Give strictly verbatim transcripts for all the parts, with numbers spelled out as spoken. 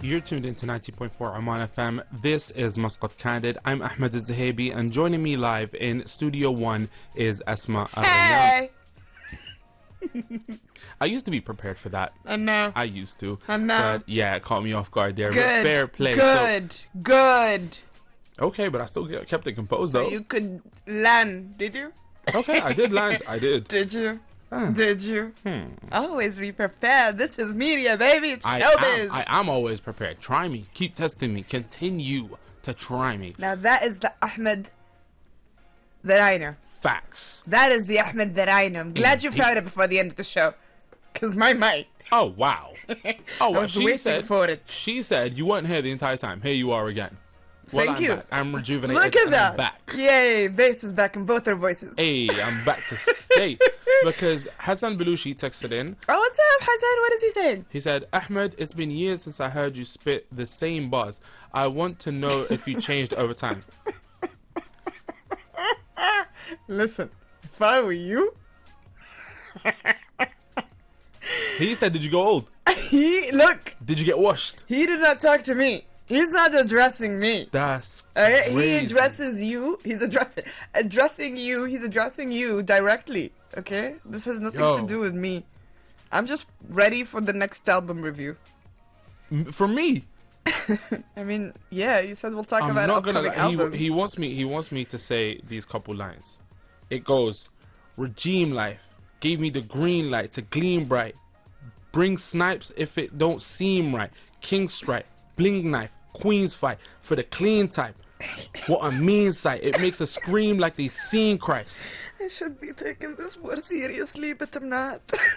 You're tuned into ninety point four Oman F M. This is Muscat Candid. I'm Ahmed Al-Zahabi, and joining me live in Studio One is Asma Al-Rayyan. Hey! I used to be prepared for that. I know. I used to. I know. But yeah, it caught me off guard there. Good. But fair play. Good. So, good. okay, but I still kept it composed though. So you could land, did you? Okay, I did land. I did. Did you? Ah. Did you? Hmm. Always be prepared. This is media, baby. It's I showbiz. am, I am always prepared. Try me. Keep testing me. Continue to try me. Now that is the Ahmed that I know. Facts. That is the Ahmed that I know. I'm glad you Indeed. found it before the end of the show. Because my might. Oh, wow. Oh, I was she waiting said, for it. She said you weren't here the entire time. Here you are again. Well, Thank I'm you. Back. I'm rejuvenated. Look at and that. I'm back. Yay. Bass is back in both our voices. Hey, I'm back to stay. Because Hassan Belushi texted in. Oh, what's up, Hassan? What is he saying? He said, Ahmed, it's been years since I heard you spit the same bars. I want to know if you changed over time. Listen, if I were you... He said, did you go old? He, look, Did you get washed? he did not talk to me. He's not addressing me. That's Okay? He crazy. addresses you. He's addressing addressing you. He's addressing you directly. Okay? This has nothing Yo. to do with me. I'm just ready for the next album review. M- For me. I mean, yeah, you said we'll talk I'm about not gonna upcoming lie. albums. He, he wants me he wants me to say these couple lines. It goes, regime life gave me the green light to gleam bright. Bring snipes if it don't seem right. King strike, bling knife, queen's fight for the clean type. What a mean sight. It makes us scream like they seen Christ. I should be taking this more seriously, but I'm not.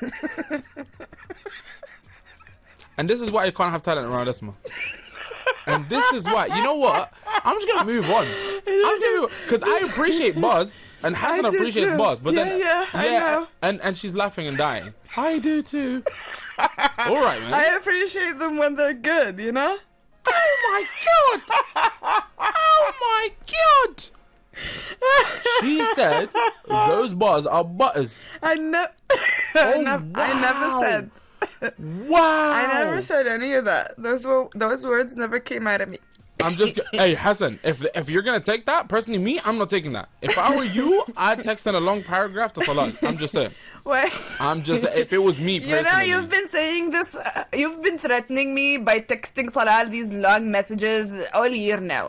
And this is why you can't have talent around Asma. And this is why, you know what? I'm just gonna move on. I'm gonna because I appreciate Buzz and Hassan I do appreciates too. Buzz, but Yeah, then yeah, I know. and and she's laughing and dying. I do too. All right, man. I appreciate them when they're good, you know? Oh my god! Oh my god! He said those bars are butters. I, ne- I, Oh, nev- I never wow. said. Wow! I never said any of that. Those were those words never came out of me. I'm just. Go- hey, Hassan, if if you're gonna take that, personally, me, I'm not taking that. If I were you, I'd text in a long paragraph to Falak. I'm just saying. Wait. I'm just. If it was me personally. You know, you've been saying this. Uh, you've been threatening me by texting Salal these long messages all year now,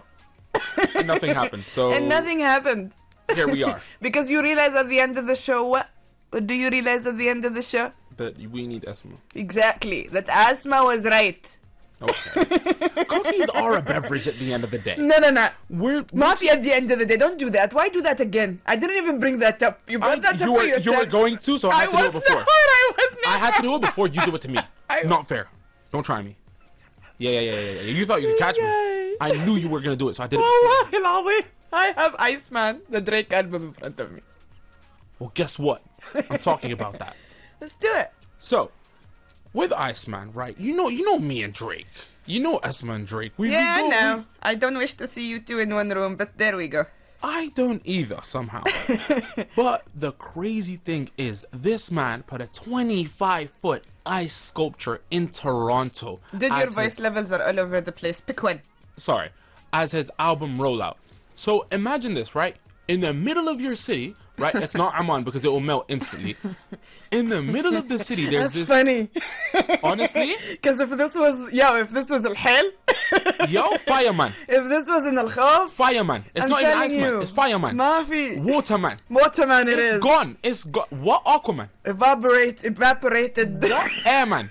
And nothing happened. So and nothing happened. here we are. Because you realize at the end of the show what? What do you realize at the end of the show? That we need Asma. Exactly. That Asma was right. Okay. Cookies are a beverage at the end of the day. No, no, no. We're. Mafia at the end of the day. Don't do that. Why do that again? I didn't even bring that up. You brought I, that you up were for yourself. you were going to, so I I had to do was it before. not. I was not. I had to do it before you do it to me. I- Not fair. Don't try me. Yeah, yeah, yeah, yeah, yeah. You thought you could catch me. Yay. I knew you were gonna do it, so I did it. Wallahi al-Azim. I have Iceman, the Drake album in front of me. Well, guess what? I'm talking about that. Let's do it. So, with Iceman, right? You know, you know me and Drake. You know Asma and Drake. We, Yeah, we I go- know. we- I don't wish to see you two in one room, but there we go. I don't either, somehow. But the crazy thing is, this man put a twenty-five foot ice sculpture in Toronto. Dude, your as voice his- levels are all over the place. Pick one. sorry, as his album rollout. So imagine this, right? In the middle of your city, right? It's not Amman because it will melt instantly. In the middle of the city, there's That's this. funny. Honestly, Because if this was, yo, if this was Al Hel, yo, fireman, if this was in Al Khawf, fireman. It's I'm not even telling Iceman. you, It's fireman. Mafi. Waterman. Waterman it It's is. gone. It's gone. What Aquaman? Evaporate, evaporated. Airman.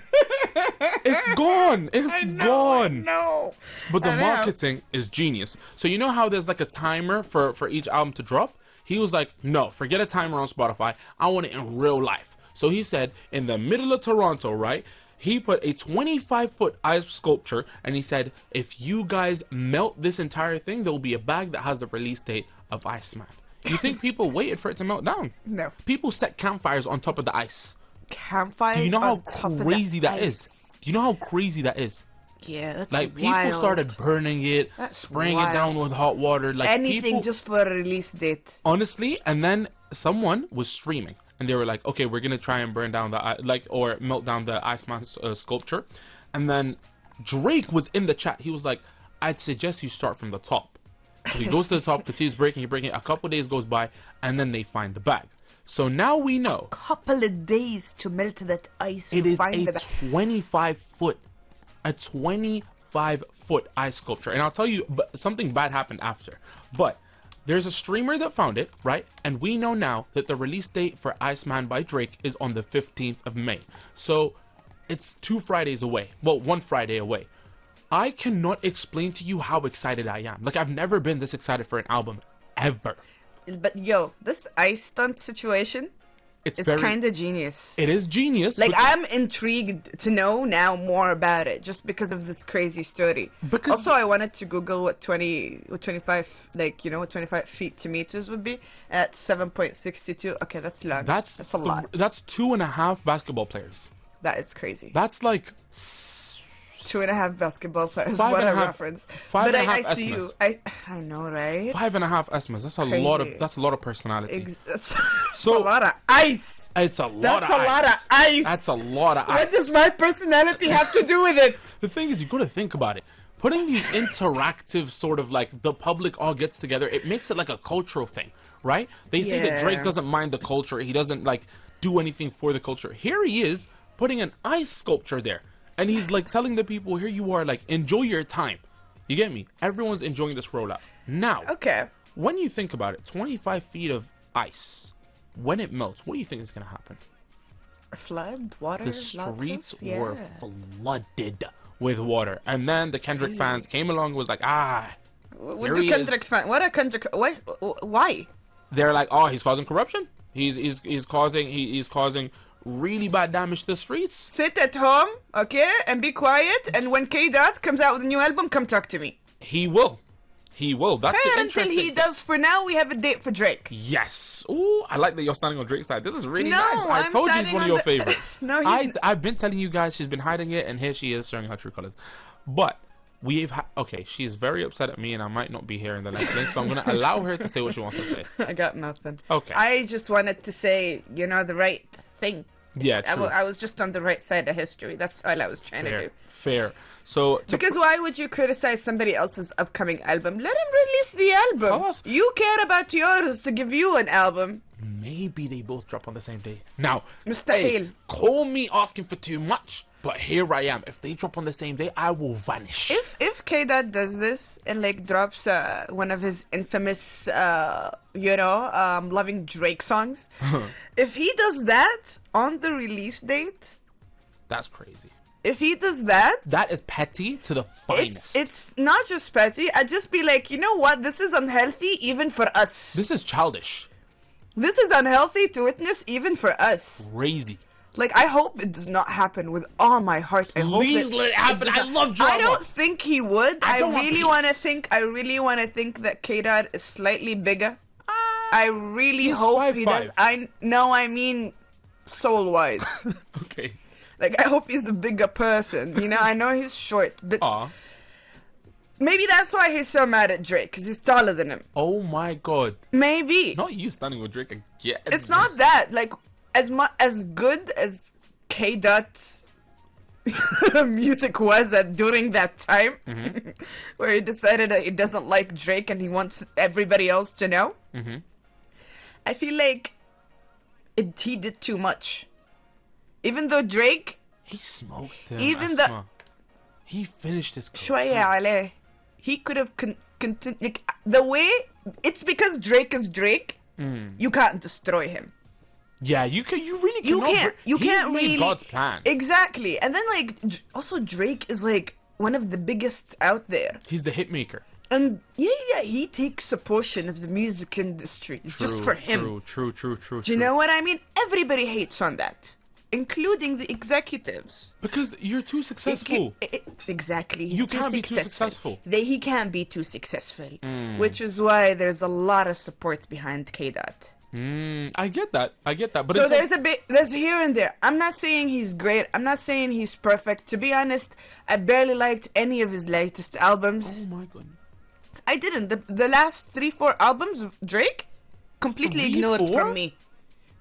It's gone. It's gone. No. But the I know. marketing is genius. So you know how there's like a timer for, for each album to drop? He was like, no, forget a timer on Spotify. I want it in real life. So he said, in the middle of Toronto, right? He put a twenty-five foot ice sculpture and he said, if you guys melt this entire thing, there will be a bag that has the release date of Iceman. You think people waited for it to melt down? No. People set campfires on top of the ice. Campfires. Do you know how on top of the crazy that ice. is? Do you know how crazy that is? Yeah, that's Like, wild. people started burning it, That's spraying it wild. down with hot water. Like, Anything people, just for a release date. honestly, and then someone was streaming. And they were like, okay, we're going to try and burn down the, i- like, or melt down the Iceman uh, sculpture. And then Drake was in the chat. He was like, I'd suggest you start from the top. So he goes to the top, continues breaking, he breaking. A couple days goes by, and then they find the bag. So now we know. Couple of days to melt that ice. It to is find a the bag. twenty-five foot, a twenty-five foot ice sculpture. And I'll tell you, but something bad happened after. But there's a streamer that found it, right? And we know now that the release date for Iceman by Drake is on the fifteenth of May. So it's two Fridays away. Well, one Friday away. I cannot explain to you how excited I am. Like, I've never been this excited for an album, ever. But yo, this ice stunt situation It's is very, kind of genius. it is genius. Like, but- I'm intrigued to know now more about it just because of this crazy story. Because- also, I wanted to Google what twenty, what twenty-five, like, you know, what twenty-five feet to meters would be at seven point six two. Okay, that's long. That's that's a th- lot. That's two and a half basketball players. That is crazy. That's like Two and a half basketball players. Five what and a a half- reference. five but and a I, half I see you. Esmas. I I know, right? five and a half Esmas. That's a lot of Crazy. that's a lot of personality. Ex- that's, So- a lot of ice. It's a lot That's of a ice. lot of ice. That's a lot of ice. What does my personality have to do with it? The thing is, you got to think about it. Putting the interactive sort of like the public all gets together, it makes it like a cultural thing, right? They say that Drake Yeah. doesn't mind the culture. He doesn't like do anything for the culture. Here he is putting an ice sculpture there. And he's like telling the people, here you are, like, enjoy your time. You get me? Everyone's enjoying this rollout. Now, Okay. when you think about it, twenty-five feet of ice, when it melts, what do you think is going to happen? Flood, water, The lots of- streets yeah. were flooded with water. And then the Kendrick fans came along and was like, ah, What Here do he Kendrick is. fan? What a Kendrick? What? Why? they're like, oh, he's causing corruption. He's he's he's causing he, he's causing really bad damage to the streets. Sit at home, okay, and be quiet. And when K Dot comes out with a new album, come talk to me. He will, he will. That's the And until he interesting- does, for now, we have a date for Drake. Yes. Ooh, I like that you're standing on Drake's side. This is really No, nice. I I'm told you he's standing one of on your the- favorites. No, I, he's- I've been telling you guys she's been hiding it, and here she is showing her true colors. But we've ha- okay, she's very upset at me, and I might not be here in the next link, so I'm going to allow her to say what she wants to say. I got nothing. Okay. I just wanted to say, you know, the right thing. Yeah, I, true. w- I was just on the right side of history. That's all I was trying to fair, do. fair. So to Because why would you criticize somebody else's upcoming album? Let him release the album. خلاص. You care about yours to give you an album. maybe they both drop on the same day. Now, Mustahil. hey, call me asking for too much, but here I am. If they drop on the same day, I will vanish. If if K Dot does this and like drops uh, one of his infamous, uh, you know, um, loving Drake songs, if he does that on the release date, That's crazy. if he does that, That is petty to the finest. it's it's not just petty. I'd just be like, you know what? This is unhealthy even for us. This is childish. This is unhealthy to witness even for us. Crazy. Like, I hope it does not happen with all my heart. I hope Please that let it happen. does I not- love drama. I don't think he would. I I, don't want really peace. want to think. I really want to think that K Dot is slightly bigger. I really He's hope five he five. does. I no, I mean, soul wise. Okay. Like, I hope he's a bigger person. You know, I know he's short, but Aw. maybe that's why he's so mad at Drake, because he's taller than him. Oh my god. Maybe. Not you standing with Drake again. It's not that. Like, as much as good as K Dot's music was at during that time, Mm-hmm. where he decided that he doesn't like Drake and he wants everybody else to know. Mm-hmm. I feel like it, he did too much. Even though Drake, He smoked him. Even the- Asma. He finished his شوية عليه, he could have con- continued. Like, the way, it's because Drake is Drake, Mm. you can't destroy him. Yeah, you can. You really You cannot can't. br- You He's can't made really. God's plan. Exactly, and then like Dr- also Drake is like one of the biggest out there, He's the hit maker. and yeah, yeah, he takes a portion of the music industry just True, for him. True, true, true, true. Do you know what I mean? Everybody hates on that, including the executives. Because you're too It successful. ca- it- exactly. He's You too can't be too successful. successful. They, he can't be too successful, Mm. which is why there's a lot of support behind K Dot. Mm, I get that. I get that. But So it's like- there's a bit, there's here and there. I'm not saying he's great. I'm not saying he's perfect. To be honest, I barely liked any of his latest albums. Oh my god. I didn't. The, the last three, four albums of Drake, completely Three, ignored four? from me.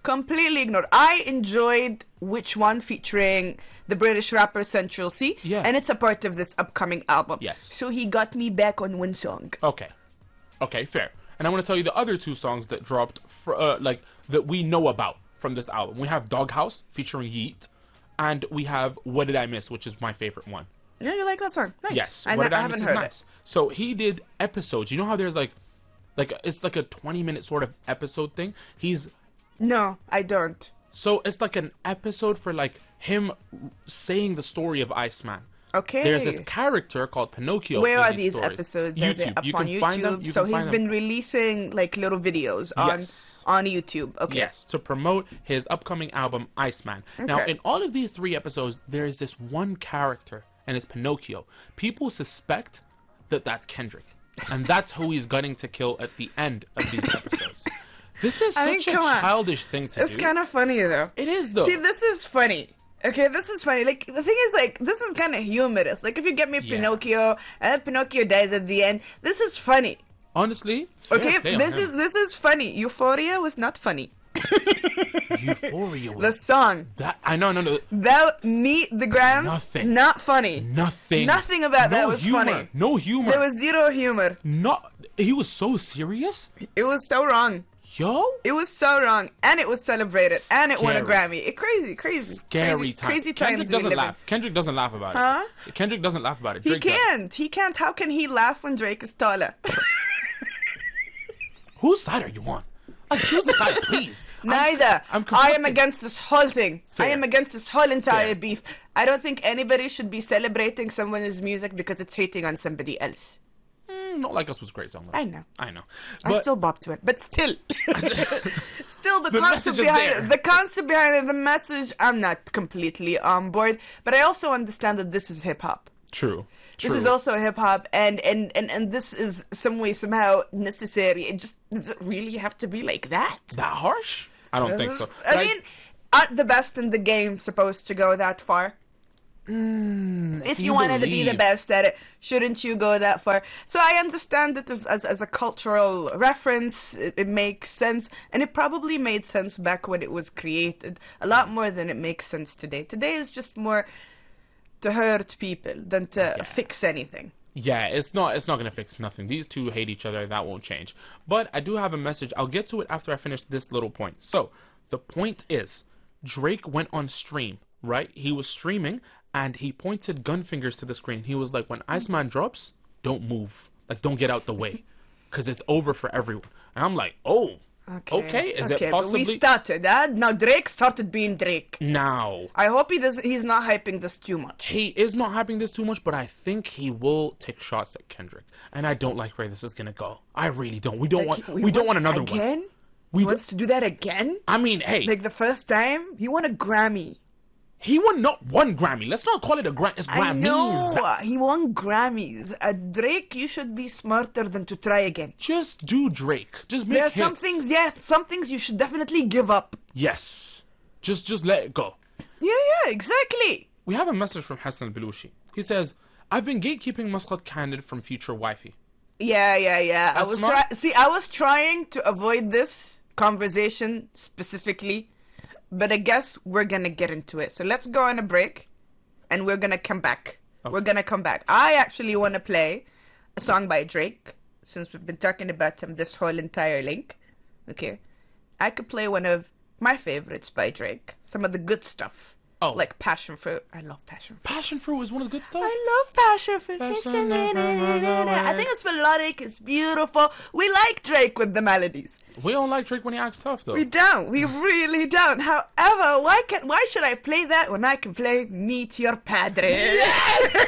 Completely ignored. I enjoyed Which One featuring the British rapper Central C. Yeah. And it's a part of this upcoming album. Yes. So he got me back on one song. Okay. Okay, fair. And I want to tell you the other two songs that dropped, for, uh, like, that we know about from this album. We have Doghouse featuring Yeet, and we have What Did I Miss, which is my favorite one. Yeah, you like that song? Nice. Yes, I, What n- Did I, I Miss haven't is heard nice. So he did episodes. You know how there's like, like it's like a twenty minute sort of episode thing. He's it. No, I don't. so it's like an episode for like him saying the story of Iceman. Okay. There's this character called Pinocchio. Where in are these these stories. episodes? Are they YouTube. up You on can YouTube? find them. You so can he's find been them. releasing like little videos on Yes. on YouTube. Okay. Yes, to promote his upcoming album, Iceman. Now, Okay. in all of these three episodes, there is this one character, and it's Pinocchio. People suspect that that's Kendrick, and that's who he's gunning to kill at the end of these episodes. This is I such mean, a come on. childish thing to It's do. kind of funny though. It is, though. See, this is funny. Okay, this is funny. Like, the thing is, like, this is kind of humorous. Like, if you get me Yeah. Pinocchio, and then Pinocchio dies at the end, this is funny. Honestly, fair Okay, play on this him. is this is funny. Euphoria was not funny. Euphoria. The Was song, that I know, no, no, that Meet the Grams, Nothing. not funny. nothing, Nothing about no that was humor. funny. No humor. There was zero humor. not. He was so serious, It was so wrong. yo. It was so wrong, and it was celebrated, and it won a Scary. Grammy. It crazy, crazy, Scary crazy, time. crazy Kendrick times we doesn't live in. laugh. Kendrick doesn't laugh about Huh? it. Kendrick doesn't laugh about it. He Drake does. can't. He can't. How can he laugh when Drake is taller? Whose side are you on? Like, choose a side, please. I'm- Neither. I'm I am conflicted. against this whole thing. Fair. I am against this whole entire Fair. beef. I don't think anybody should be celebrating someone's music because it's hating on somebody else. Mm, Not Like Us was a great song. Though. I know. I know. I But still bop to it, but still, still the, The concept message is behind there. it. The concept behind it, the message. I'm not completely on board, but I also understand that this is hip hop. true. True. This is also hip hop, and, and, and, and this is some way somehow necessary. It just does it really have to be like that? that harsh? I don't think so. I But mean, aren't the best in the game supposed to go that far? if if you, you wanted to be the believe- best at it, shouldn't you go that far? So I understand it as, as, as a cultural reference. It, it makes sense. And it probably made sense back when it was created. A lot more than it makes sense today. Today is just more to hurt people than to fix anything. Yeah, it's not. It's not gonna fix nothing. These two hate each other. That won't change. But I do have a message. I'll get to it after I finish this little point. So the point is, Drake went on stream. Right? He was streaming and he pointed gun fingers to the screen. He was like, "When Iceman drops, don't move. Like, don't get out the way, because it's over for everyone." And I'm like, "Oh, okay. Is okay, it but possibly we started, huh? Now Drake started being Drake. now?" I hope he does. He's not hyping this too much. He is not hyping this too much, but I think he will take shots at Kendrick, and I don't like where this is gonna go. I really don't. We don't want. We, don't want another one. again. We He do- wants to do that again. I mean, hey, Like the first time, he won a Grammy. he won not one Grammy. Let's not call it a Grammy. It's I Grammys. know he won Grammys. Uh, Drake, you should be smarter than to try again. Just do Drake. Just make There are hits. some things, yeah, some things you should definitely give up. Yes. Just, just let it go. Yeah, yeah, exactly. We have a message from Hassan Belushi. He says, "I've been gatekeeping Muscat Candid from future wifey." Yeah, yeah, yeah. I was Asma? try- see, I was trying to avoid this conversation specifically, but I guess we're gonna get into it. So let's go on a break, and we're gonna come back. We're gonna come back. I actually want to play a song by Drake, since we've been talking about him this whole entire link. Okay, I could play one of my favorites by Drake, some of the good stuff. Oh. Like Passion Fruit. I love Passion Fruit. Passion fruit is one of the good stuff. I love Passion Fruit. Passion I think it's melodic, it's beautiful. We like Drake with the melodies. We don't like Drake when he acts tough, though. We don't. We really don't. However, why can why should I play that when I can play Meet Your Padre? Yes!